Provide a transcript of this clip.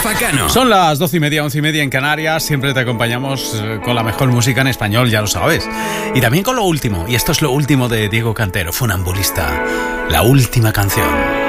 Rafa Cano. Son las 12:30, 11:30 en Canarias. Siempre te acompañamos con la mejor música en español, ya lo sabes. Y también con lo último. Y esto es lo último de Diego Cantero, Funambulista. La última canción.